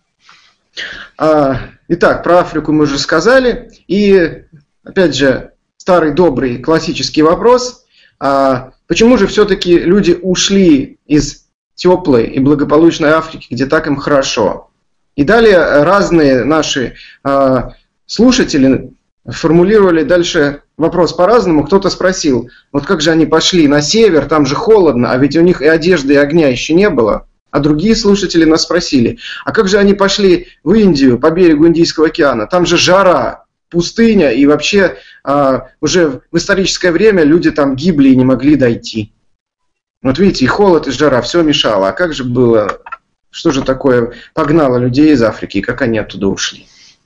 Итак, про Африку мы уже сказали. И, опять же, старый добрый классический вопрос. Почему же все-таки люди ушли из теплой и благополучной Африки, где так им хорошо? И далее разные наши слушатели формулировали дальше вопрос по-разному. Кто-то спросил, вот как же они пошли на север, там же холодно, а ведь у них и одежды, и огня еще не было. А другие слушатели нас спросили, а как же они пошли в Индию, по берегу Индийского океана? Там же жара, пустыня, и вообще уже в историческое время люди там гибли и не могли дойти. Вот видите, и холод, и жара, все мешало. А как же было, что же такое погнало людей из Африки, и как они оттуда ушли?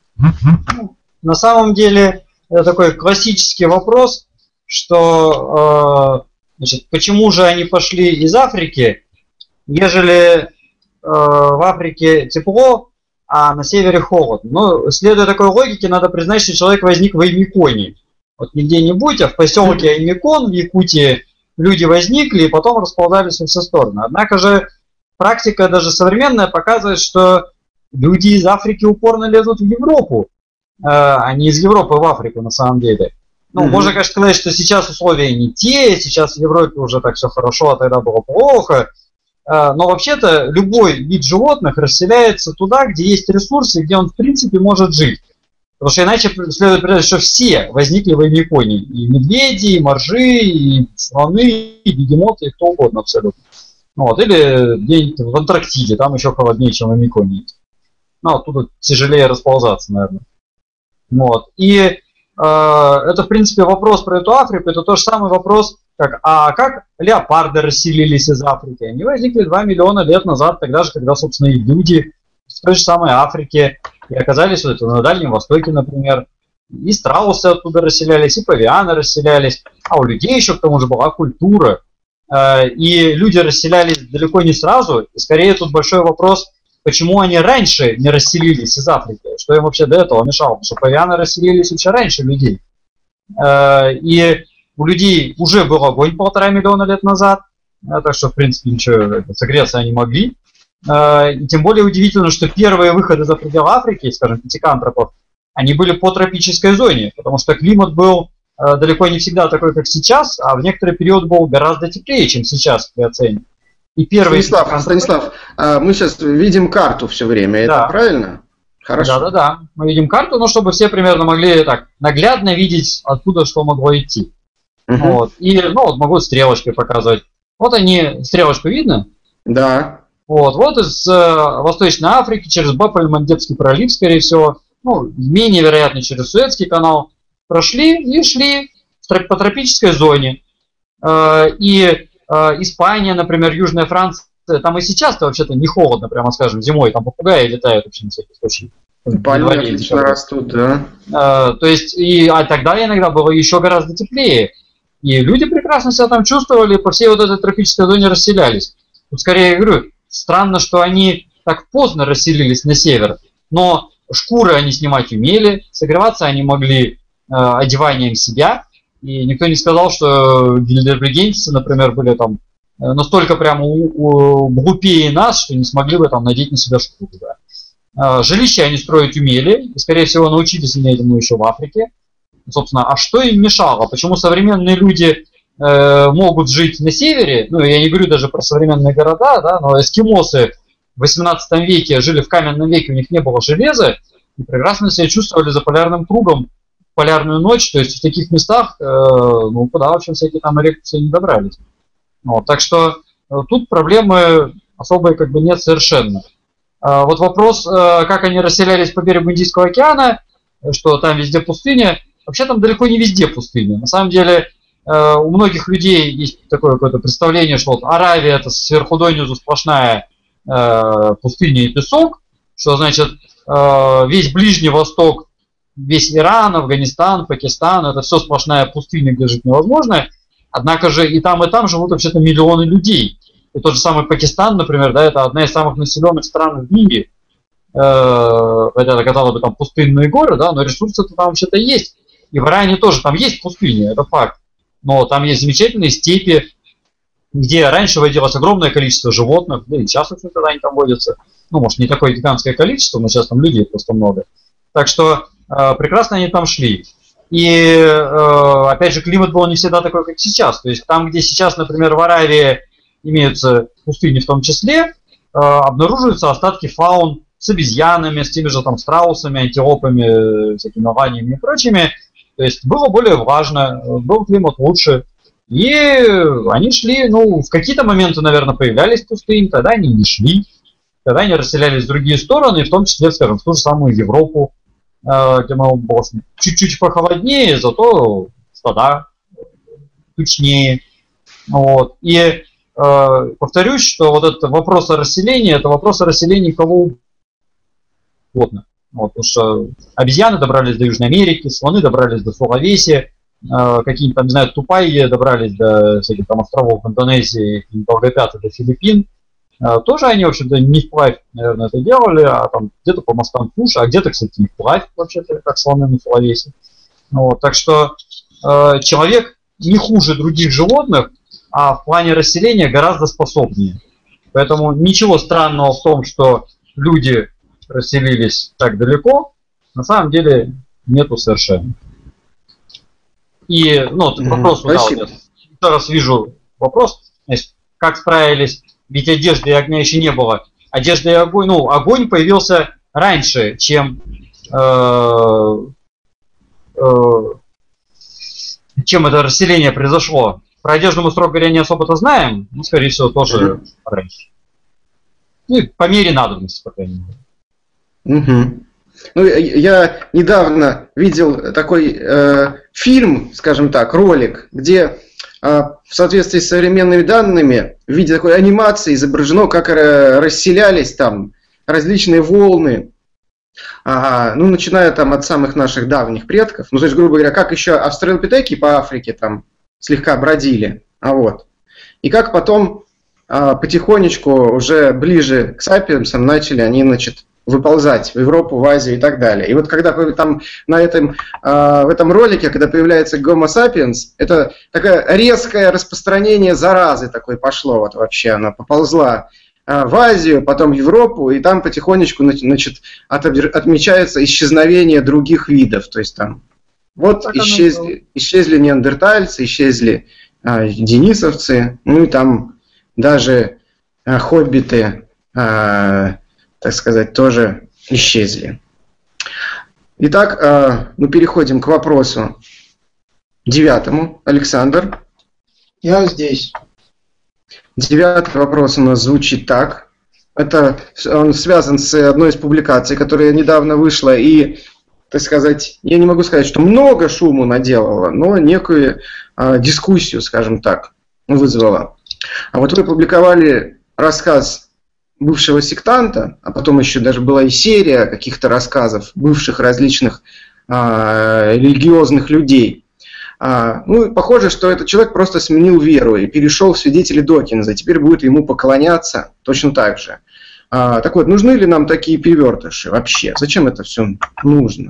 На самом деле, это такой классический вопрос, что почему же они пошли из Африки, ежели в Африке тепло, а на севере холодно. Но, следуя такой логике, надо признать, что человек возник в Аймеконе. Вот не где-нибудь, а в поселке Аймекон в Якутии люди возникли и потом расползались во все стороны. Однако же практика даже современная показывает, что люди из Африки упорно лезут в Европу, а не из Европы в Африку на самом деле. Ну, можно, конечно, сказать, что сейчас условия не те, сейчас в Европе уже так все хорошо, а тогда было плохо. Но вообще-то любой вид животных расселяется туда, где есть ресурсы, где он в принципе может жить. Потому что иначе следует признать, что все возникли в Аймеконе. И медведи, и моржи, и слоны, и бегемоты, и кто угодно абсолютно. Вот. Или где-нибудь в Антарктиде, там еще холоднее, чем в Аймеконе. Ну, оттуда тяжелее расползаться, наверное. Вот. И это, в принципе, вопрос про эту Африку. Это тот же самый вопрос, как леопарды расселились из Африки. Они возникли 2 миллиона лет назад, тогда же, когда, собственно, и люди в той же самой Африке и оказались на Дальнем Востоке, например. И страусы оттуда расселялись, и павианы расселялись. А у людей еще к тому же была культура. И люди расселялись далеко не сразу. И скорее тут большой вопрос, почему они раньше не расселились из Африки. Что им вообще до этого мешало? Потому что павианы расселились еще раньше людей. И у людей уже был огонь 1,5 миллиона лет назад. Так что, в принципе, ничего, согреться они могли. И тем более удивительно, что первые выходы за пределы Африки, скажем, пятикантропов, они были по тропической зоне, потому что климат был далеко не всегда такой, как сейчас, а в некоторый период был гораздо теплее, чем сейчас в оцене. И первые Станислав, мы сейчас видим карту все время, это правильно? Хорошо. Да. Мы видим карту, но чтобы все примерно могли так наглядно видеть, откуда что могло идти. Вот. И, вот могу стрелочкой показывать. Вот они, стрелочку видно? Да. Вот из Восточной Африки через Баб-эль-Мандебский пролив, скорее всего, менее вероятно через Суэцкий канал, прошли и шли по тропической зоне. И Испания, например, Южная Франция, там и сейчас-то вообще-то не холодно, прямо скажем, зимой, там попугаи летают вообще на всякий случай. Пальмы отлично растут, да. То есть, тогда иногда было еще гораздо теплее. И люди прекрасно себя там чувствовали, по всей вот этой тропической зоне расселялись. Тут скорее, я говорю, странно, что они так поздно расселились на север, но шкуры они снимать умели, согреваться они могли одеванием себя, и никто не сказал, что гильдербергенцы, например, были там настолько прямо глупее нас, что не смогли бы там надеть на себя шкуру. Да. Жилища они строить умели, и, скорее всего, научились они этому еще в Африке. Собственно, а что им мешало? Почему современные люди могут жить на севере? Я не говорю даже про современные города, да, но эскимосы в 18 веке жили в каменном веке, у них не было железа, и прекрасно себя чувствовали за полярным кругом в полярную ночь, то есть в таких местах, куда вообще всякие там эрекции не добрались. Так что тут проблемы особой нет совершенно. Вот вопрос, как они расселялись по берегу Индийского океана, что там везде пустыня. Вообще там далеко не везде пустыня. На самом деле у многих людей есть такое какое-то представление, что Аравия это сверху донизу сплошная пустыня и песок, что значит весь Ближний Восток, весь Иран, Афганистан, Пакистан, это все сплошная пустыня, где жить невозможно. Однако же и там живут вообще-то миллионы людей. И тот же самый Пакистан, например, да, это одна из самых населенных стран в мире. Хотя, казалось бы, там пустынные горы, да, но ресурсы-то там вообще-то есть. И в Иране тоже там есть пустыня, это факт. Но там есть замечательные степи, где раньше водилось огромное количество животных, да и сейчас, общем-то, они там водятся. Может, не такое гигантское количество, но сейчас там людей просто много. Так что прекрасно они там шли. И, опять же, климат был не всегда такой, как сейчас. То есть там, где сейчас, например, в Аравии имеются пустыни в том числе, обнаруживаются остатки фаун с обезьянами, с теми же там страусами, антилопами, всякими ораниями и прочими. То есть было более влажно, был климат лучше. И они шли, в какие-то моменты, наверное, появлялись пустыни, тогда они не шли, тогда они расселялись в другие стороны, в том числе, скажем, в ту же самую Европу, где было чуть-чуть похолоднее, зато стада тучнее. И повторюсь, что вот этот вопрос о расселении, это вопрос о расселении кого угодно. Потому что обезьяны добрались до Южной Америки, слоны добрались до Сулавеси, какие-нибудь там, не знаю, тупайи добрались до всяких там островов в Индонезии, долгопяты до Филиппин. Тоже они, в общем-то, не вплавь, наверное, это делали, а там где-то по мостам суши, а где-то, кстати, не вплавь, вообще-то, как слоны на Сулавеси. Так что человек не хуже других животных, а в плане расселения гораздо способнее. Поэтому ничего странного в том, что люди расселились так далеко, на самом деле нету совершенно. И, вопрос, да, вот я еще раз вижу вопрос, как справились, ведь одежды и огня еще не было. Одежда и огонь, огонь появился раньше, чем это расселение произошло. Про одежду мы, строго говоря, не особо-то знаем, скорее всего, тоже раньше. По мере надобности, по крайней мере. Я недавно видел такой фильм, скажем так, ролик, где в соответствии с современными данными в виде такой анимации изображено, как расселялись там различные волны Ну, начиная там от самых наших давних предков, ну, то есть, грубо говоря, как еще австралопитеки по Африке там слегка бродили, вот. И как потом потихонечку уже ближе к сапиенсам начали они, значит, выползать в Европу, в Азию и так далее. И вот когда там в этом ролике, когда появляется Homo sapiens, это такое резкое распространение заразы такое пошло, вот вообще она поползла в Азию, потом в Европу, и там потихонечку, значит, отмечается исчезновение других видов. То есть там вот исчезли неандертальцы, исчезли денисовцы, ну и там даже хоббиты, так сказать, тоже исчезли. Итак, мы переходим к вопросу 9. Александр. Я здесь. 9 вопрос у нас звучит так. Он связан с одной из публикаций, которая недавно вышла, и, так сказать, я не могу сказать, что много шуму наделала, но некую дискуссию, скажем так, вызвала. А вот вы публиковали рассказ бывшего сектанта, а потом еще даже была и серия каких-то рассказов бывших различных религиозных людей. Ну, похоже, что этот человек просто сменил веру и перешел в свидетели Докинза, теперь будет ему поклоняться точно так же. Так вот, нужны ли нам такие перевертыши вообще? Зачем это все нужно?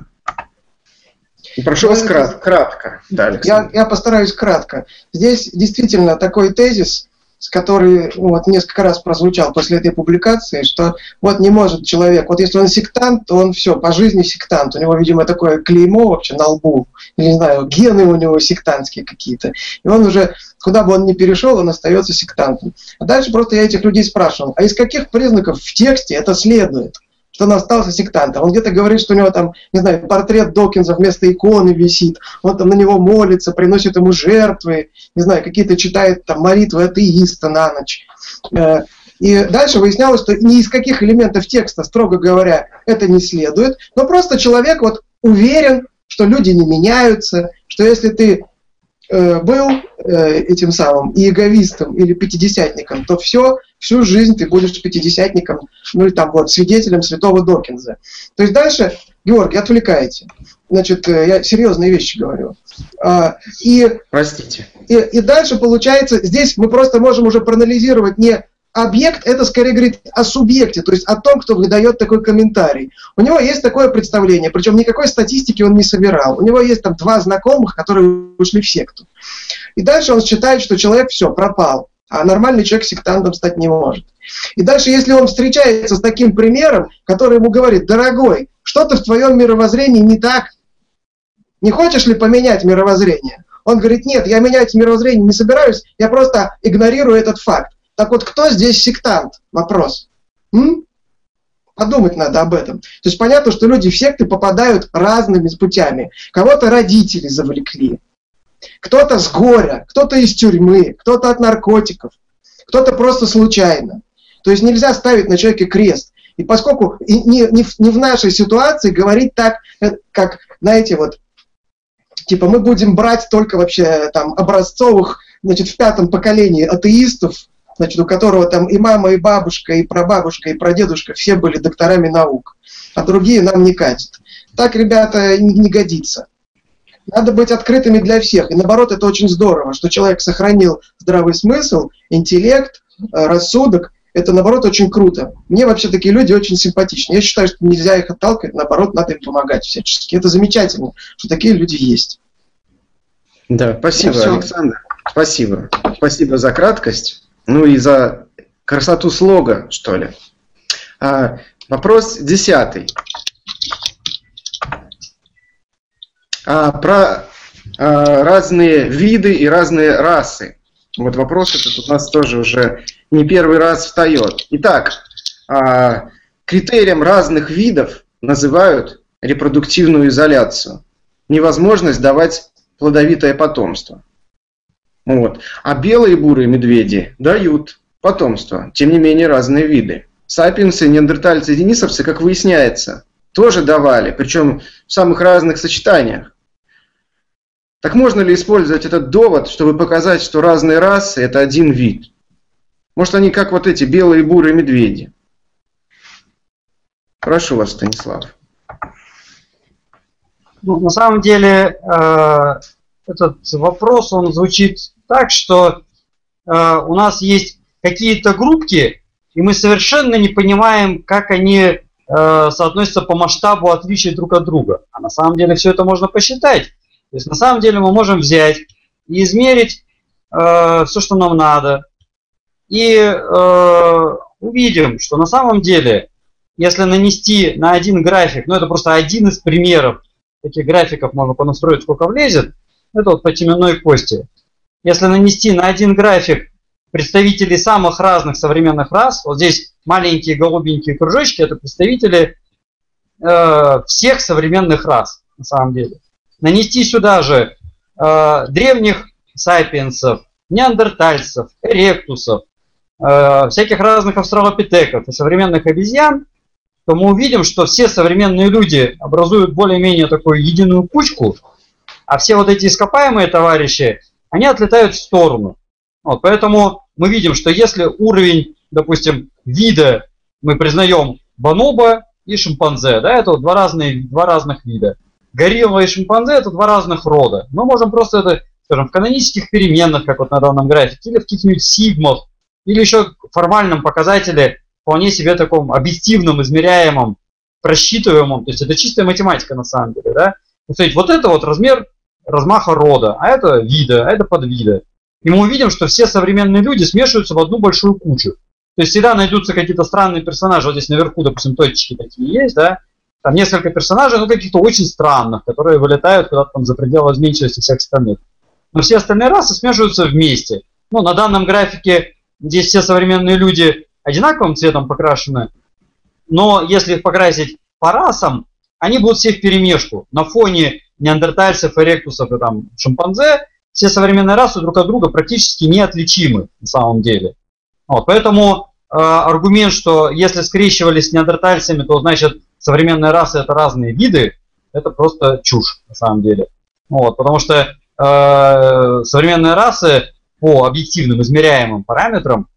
И прошу вас кратко. Да, я постараюсь кратко. Здесь действительно такой тезис, который вот несколько раз прозвучал после этой публикации, что вот не может человек, вот если он сектант, то он все, по жизни сектант. У него, видимо, такое клеймо вообще на лбу, или, не знаю, гены у него сектантские какие-то. И он уже, куда бы он ни перешел, он остается сектантом. А дальше просто я этих людей спрашивал, а из каких признаков в тексте это следует, что он остался сектантом? Он где-то говорит, что у него там, не знаю, портрет Докинза вместо иконы висит, он там на него молится, приносит ему жертвы, не знаю, какие-то читает там молитвы атеиста на ночь. И дальше выяснялось, что ни из каких элементов текста, строго говоря, это не следует, но просто человек вот уверен, что люди не меняются, что если ты был этим самым иеговистом или пятидесятником, то всю жизнь ты будешь пятидесятником, ну или там вот свидетелем святого Докинза. То есть дальше, Георгий, отвлекаете. Значит, я серьезные вещи говорю. Простите. И дальше получается, здесь мы просто можем уже проанализировать не объект, это скорее говорит о субъекте, то есть о том, кто выдает такой комментарий. У него есть такое представление, причем никакой статистики он не собирал. У него есть там 2 знакомых, которые ушли в секту. И дальше он считает, что человек все, пропал, а нормальный человек сектантом стать не может. И дальше, если он встречается с таким примером, который ему говорит: дорогой, что-то в твоем мировоззрении не так, не хочешь ли поменять мировоззрение? Он говорит: нет, я менять мировоззрение не собираюсь, я просто игнорирую этот факт. Так вот, кто здесь сектант? Вопрос. Подумать надо об этом. То есть понятно, что люди в секты попадают разными путями. Кого-то родители завлекли, кто-то с горя, кто-то из тюрьмы, кто-то от наркотиков, кто-то просто случайно. То есть нельзя ставить на человеке крест. И поскольку не в нашей ситуации говорить так, как, знаете, вот, типа мы будем брать только вообще там образцовых, значит, в 5-м поколении атеистов, значит, у которого там и мама, и бабушка, и прабабушка, и прадедушка все были докторами наук, а другие нам не катят. Так, ребята, не годится. Надо быть открытыми для всех. И наоборот, это очень здорово, что человек сохранил здравый смысл, интеллект, рассудок. Это, наоборот, очень круто. Мне вообще такие люди очень симпатичны. Я считаю, что нельзя их отталкивать, наоборот, надо им помогать всячески. Это замечательно, что такие люди есть. Да, спасибо, Александр. Спасибо. Спасибо за краткость. Ну и за красоту слога, что ли. Вопрос 10. Про разные виды и разные расы. Вот вопрос этот у нас тоже уже не первый раз встает. Итак, критерием разных видов называют репродуктивную изоляцию. Невозможность давать плодовитое потомство. Вот. А белые и бурые медведи дают потомство. Тем не менее, разные виды. Сапиенсы, неандертальцы и денисовцы, как выясняется, тоже давали, причем в самых разных сочетаниях. Так можно ли использовать этот довод, чтобы показать, что разные расы – это один вид? Может, они как вот эти белые и бурые медведи? Прошу вас, Станислав. Ну, на самом деле, этот вопрос, он звучит так, что у нас есть какие-то группки, и мы совершенно не понимаем, как они соотносятся по масштабу отличий друг от друга. А на самом деле все это можно посчитать. То есть на самом деле мы можем взять и измерить все, что нам надо, и увидим, что на самом деле, если нанести на один график, ну это просто один из примеров, таких графиков можно понастроить, сколько влезет, это вот по теменной кости. Если нанести на один график представителей самых разных современных рас, вот здесь маленькие голубенькие кружочки, это представители всех современных рас, на самом деле. Нанести сюда же древних сапиенсов, неандертальцев, эректусов, всяких разных австралопитеков и современных обезьян, то мы увидим, что все современные люди образуют более-менее такую единую кучку, а все вот эти ископаемые товарищи, они отлетают в сторону. Вот, поэтому мы видим, что если уровень, допустим, вида мы признаем бонобо и шимпанзе, да, это вот два разных вида. Горилла и шимпанзе это два разных рода. Мы можем просто это, скажем, в канонических переменных, как вот на данном графике, или в каких-нибудь сигмах, или еще в формальном показателе, вполне себе таком объективном, измеряемом, просчитываемом. То есть это чистая математика на самом деле. Да? Смотрите, вот это вот размер размаха рода, а это вида, а это подвида. И мы увидим, что все современные люди смешиваются в одну большую кучу. То есть всегда найдутся какие-то странные персонажи. Вот здесь наверху, допустим, точечки такие есть, да? Там несколько персонажей, ну каких-то очень странных, которые вылетают куда-то там за пределы изменчивости всех остальных. Но все остальные расы смешиваются вместе. Ну, на данном графике здесь все современные люди одинаковым цветом покрашены, но если их покрасить по расам, они будут все вперемешку. На фоне неандертальцев, эректусов и там шимпанзе все современные расы друг от друга практически неотличимы на самом деле. Вот, поэтому аргумент, что если скрещивались с неандертальцами, то значит современные расы это разные виды, это просто чушь на самом деле. Вот, потому что современные расы по объективным измеряемым параметрам,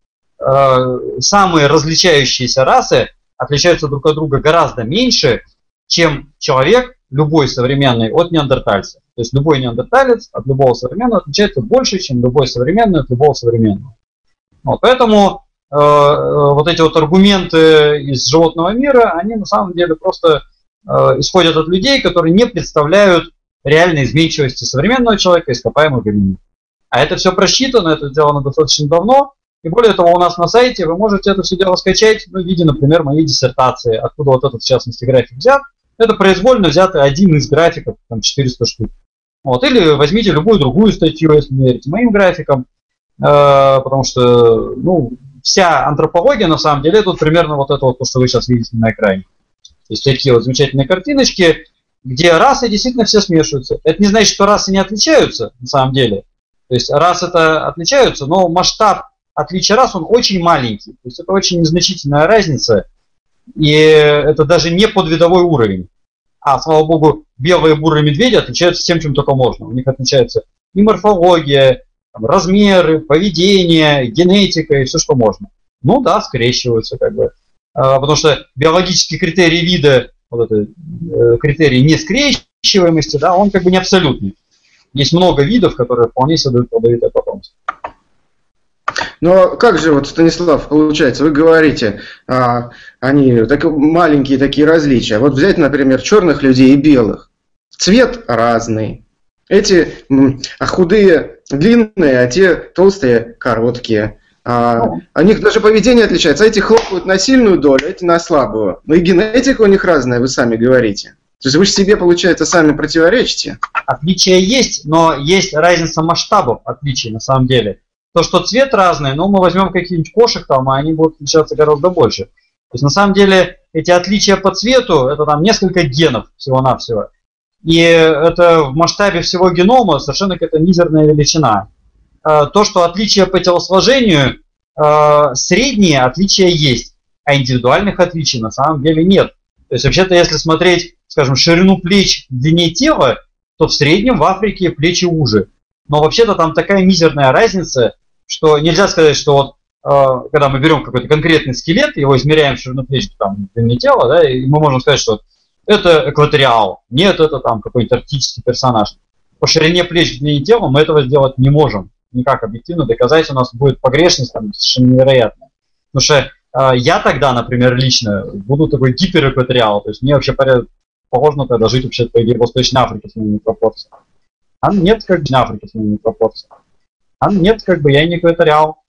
самые различающиеся расы отличаются друг от друга гораздо меньше, чем человек, любой современный, от неандертальца. То есть любой неандерталец от любого современного отличается больше, чем любой современный от любого современного. Вот, поэтому вот эти вот аргументы из животного мира, они на самом деле просто исходят от людей, которые не представляют реальной изменчивости современного человека, ископаемых времен. А это все просчитано, это сделано достаточно давно. И более того, у нас на сайте вы можете это все дело скачать, ну, в виде, например, моей диссертации, откуда вот этот, в частности, график взят. Это произвольно взятый один из графиков, там 400 штук. Вот. Или возьмите любую другую статью, если не верите моим графикам, потому что, ну, вся антропология, на самом деле, тут примерно вот это вот, то, что вы сейчас видите на экране. То есть такие вот замечательные картиночки, где расы действительно все смешиваются. Это не значит, что расы не отличаются, на самом деле. То есть расы-то отличаются, но масштаб отличия рас, он очень маленький. То есть это очень незначительная разница, и это даже не подвидовой уровень. А, слава богу, белые и бурые медведи отличаются всем, чем только можно. У них отличаются и морфология, там, размеры, поведение, генетика и все, что можно. Ну да, скрещиваются как бы. Потому что биологический критерий вида, вот это, критерий нескрещиваемости, да, он как бы не абсолютный. Есть много видов, которые вполне себе дают плодовитое потомство. Но как же, вот, Станислав, получается, вы говорите, они маленькие такие различия. Вот взять, например, черных людей и белых. Цвет разный. Эти худые длинные, а те толстые короткие. У них даже поведение отличается. Эти хлопают на сильную долю, эти на слабую. Но и генетика у них разная, вы сами говорите. То есть вы же себе, получается, сами противоречите. Отличия есть, но есть разница масштабов отличий на самом деле. То, что цвет разный, но мы возьмем каких-нибудь кошек там, а они будут отличаться гораздо больше. То есть на самом деле эти отличия по цвету, это там несколько генов всего-навсего. И это в масштабе всего генома совершенно какая-то мизерная величина. То, что отличия по телосложению, средние отличия есть, а индивидуальных отличий на самом деле нет. То есть вообще-то если смотреть, скажем, ширину плеч в длине тела, то в среднем в Африке плечи уже. Но вообще-то там такая мизерная разница, что нельзя сказать, что вот когда мы берем какой-то конкретный скелет, его измеряем в ширину плеч, там, в длине тела, да, и мы можем сказать, что это экваториал, нет, это там какой-нибудь арктический персонаж. По ширине плеч, длине тела мы этого сделать не можем. Никак объективно доказать, у нас будет погрешность там совершенно невероятная. Потому что я тогда, например, лично буду такой гиперэкваториал, то есть мне вообще положено тогда жить вообще по идее в Восточной Африке с моими пропорциями. А нет, как бы, Африки с моими пропорциями. А нет, как бы, я не экваториал.